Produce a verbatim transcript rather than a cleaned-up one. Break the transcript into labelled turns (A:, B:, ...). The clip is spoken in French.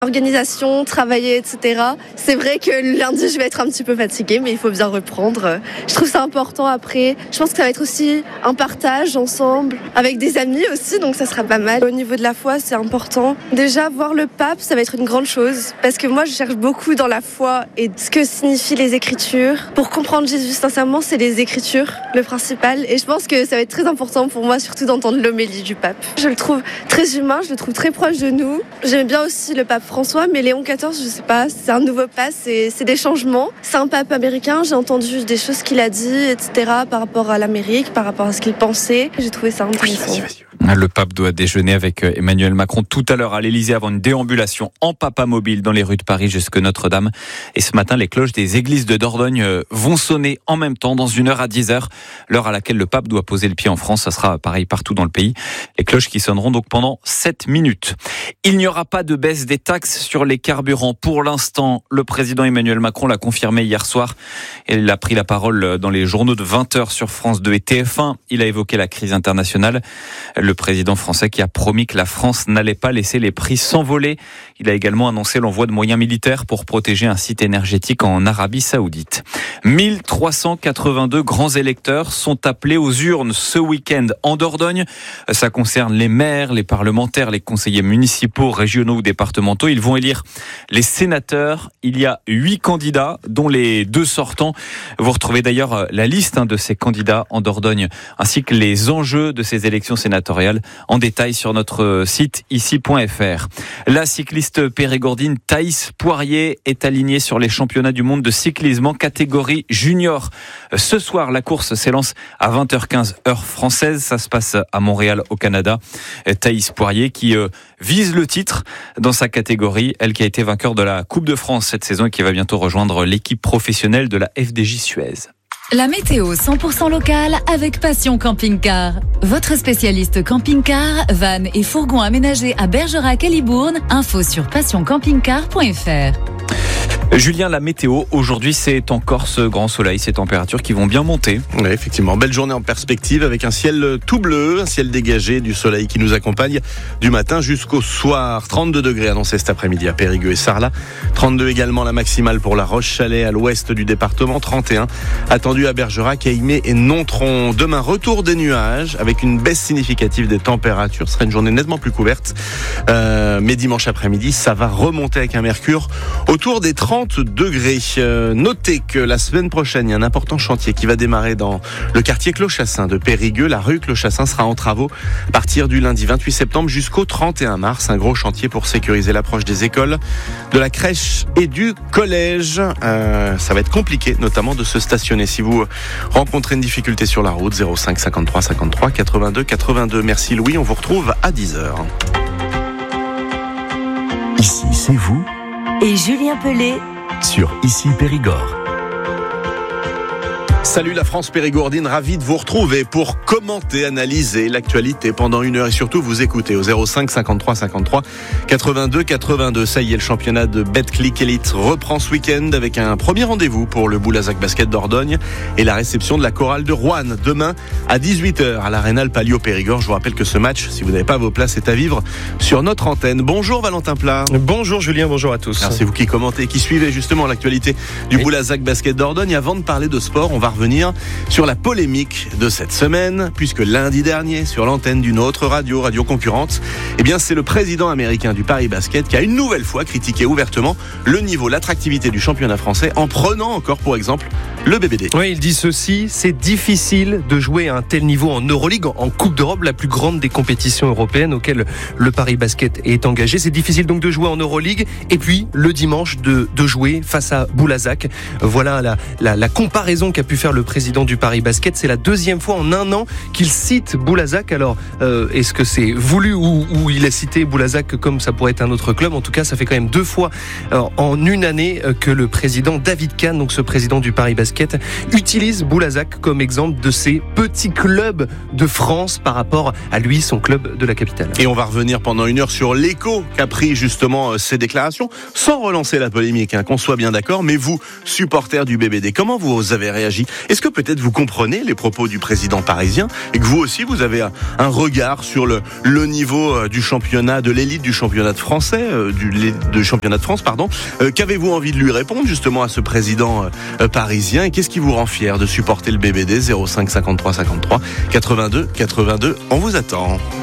A: Organisation, travailler, et cetera. C'est vrai que lundi, je vais être un petit peu fatiguée, mais il faut bien reprendre. Je trouve ça important après. Je pense que ça va être aussi un partage ensemble, avec des amis aussi, donc ça sera pas mal. Au niveau de la foi, c'est important. Déjà, voir le pape, ça va être une grande chose, parce que moi, je cherche beaucoup dans la foi et ce que signifient les Écritures. Pour comprendre Jésus, sincèrement, c'est les Écritures, le principal. Et je pense que ça va être très important pour moi, surtout d'entendre l'homélie du pape. Je le trouve très humain, je le trouve très proche de nous. J'aime bien aussi le pape François, mais Léon quatorze, je sais pas, c'est un nouveau pape, c'est, c'est des changements. C'est un pape américain, j'ai entendu des choses qu'il a dit, et cetera, par rapport à l'Amérique, par rapport à ce qu'il pensait. J'ai trouvé ça intéressant.
B: Oui, vas-y, vas-y. Le pape doit déjeuner avec Emmanuel Macron tout à l'heure à l'Élysée avant une déambulation en papamobile dans les rues de Paris jusque Notre-Dame. Et ce matin, les cloches des églises de Dordogne vont sonner en même temps dans une heure à dix heures, l'heure à laquelle le pape doit poser le pied en France. Ça sera pareil partout dans le pays. Les cloches qui sonneront donc pendant sept minutes. Il n'y aura pas de baisse des taxes sur les carburants. Pour l'instant, le président Emmanuel Macron l'a confirmé hier soir. Il a pris la parole dans les journaux de vingt heures sur France deux et T F un. Il a évoqué la crise internationale. Le président français qui a promis que la France n'allait pas laisser les prix s'envoler. Il a également annoncé l'envoi de moyens militaires pour protéger un site énergétique en Arabie Saoudite. mille trois cent quatre-vingt-deux grands électeurs sont appelés aux urnes ce week-end en Dordogne. Ça concerne les maires, les parlementaires, les conseillers municipaux, régionaux ou départementaux. Ils vont élire les sénateurs. Il y a huit candidats, dont les deux sortants. Vous retrouvez d'ailleurs la liste de ces candidats en Dordogne, ainsi que les enjeux de ces élections sénatoriales en détail sur notre site ici point f r. La cycliste périgordine Thaïs Poirier est alignée sur les championnats du monde de cyclisme en catégorie junior. Ce soir, la course s'élance à vingt heures quinze heure française. Ça se passe à Montréal au Canada. Thaïs Poirier qui euh, vise le titre dans sa catégorie. Elle qui a été vainqueur de la Coupe de France cette saison et qui va bientôt rejoindre l'équipe professionnelle de la F D J Suez.
C: La météo cent pour cent locale avec Passion Camping Car. Votre spécialiste camping-car, van et fourgon aménagés à Bergerac et Libourne. Info sur passion camping car point f r.
B: Julien, la météo, aujourd'hui c'est encore ce grand soleil, ces températures qui vont bien monter.
D: Oui, effectivement, belle journée en perspective avec un ciel tout bleu, un ciel dégagé, du soleil qui nous accompagne du matin jusqu'au soir. trente-deux degrés annoncés cet après-midi à Périgueux et Sarlat. trente-deux également la maximale pour la Roche-Chalais à l'ouest du département. trente et un attendu à Bergerac, Aimé et Nontron. Demain, retour des nuages avec une baisse significative des températures. Ce sera une journée nettement plus couverte. Euh, mais dimanche après-midi, ça va remonter avec un mercure autour des trente degrés. Euh, notez que la semaine prochaine, il y a un important chantier qui va démarrer dans le quartier Clochassin de Périgueux. La rue Clochassin sera en travaux à partir du lundi vingt-huit septembre jusqu'au trente et un mars. Un gros chantier pour sécuriser l'approche des écoles, de la crèche et du collège. Euh, ça va être compliqué, notamment de se stationner. Si vous rencontrez une difficulté sur la route, zéro cinq cinquante-trois cinquante-trois quatre-vingt-deux quatre-vingt-deux. Merci Louis, on vous retrouve à dix heures.
E: Ici, c'est vous
F: et Julien Pellet
E: sur Ici Périgord.
D: Salut la France périgourdine, ravi de vous retrouver pour commenter, analyser l'actualité pendant une heure et surtout vous écouter au zéro cinq cinquante-trois cinquante-trois quatre-vingt-deux quatre-vingt-deux. Ça y est, le championnat de Betclic Elite reprend ce week-end avec un premier rendez-vous pour le Boulazac Basket Dordogne et la réception de la chorale de Roanne demain à dix-huit heures à l'Arénal Palio Périgord. Je vous rappelle que ce match, si vous n'avez pas vos places, est à vivre sur notre antenne. Bonjour Valentin Plat.
G: Bonjour Julien, bonjour à tous.
D: Alors, c'est vous qui commentez, qui suivez justement l'actualité du oui. Boulazac Basket Dordogne. Avant de parler de sport, on va revenir sur la polémique de cette semaine, puisque lundi dernier, sur l'antenne d'une autre radio, radio concurrente, eh bien, c'est le président américain du Paris Basket qui a une nouvelle fois critiqué ouvertement le niveau, l'attractivité du championnat français en prenant encore pour exemple le B B D.
G: Oui, il dit ceci, c'est difficile de jouer à un tel niveau en Euroleague, en Coupe d'Europe, la plus grande des compétitions européennes auxquelles le Paris Basket est engagé. C'est difficile donc de jouer en Euroleague et puis le dimanche de, de jouer face à Boulazac. Voilà la, la, la comparaison qu'a pu faire le président du Paris Basket. C'est la deuxième fois en un an qu'il cite Boulazac. Alors, euh, est-ce que c'est voulu ou, ou il a cité Boulazac comme ça pourrait être un autre club? En tout cas, ça fait quand même deux fois euh, en une année euh, que le président David Kahn, donc ce président du Paris Basket, utilise Boulazac comme exemple de ces petits clubs de France par rapport à lui, son club de la capitale.
D: Et on va revenir pendant une heure sur l'écho qu'a pris justement ces déclarations, sans relancer la polémique, hein, qu'on soit bien d'accord. Mais vous, supporters du B B D, comment vous avez réagi Est-ce que peut-être vous comprenez les propos du président parisien et que vous aussi vous avez un, un regard sur le, le niveau du championnat, de l'élite du championnat de français, euh, du, du championnat de France, pardon. Euh, qu'avez-vous envie de lui répondre justement à ce président euh, parisien et qu'est-ce qui vous rend fier de supporter le B B D? Zéro cinq cinquante-trois cinquante-trois quatre-vingt-deux quatre-vingt-deux, on vous attend.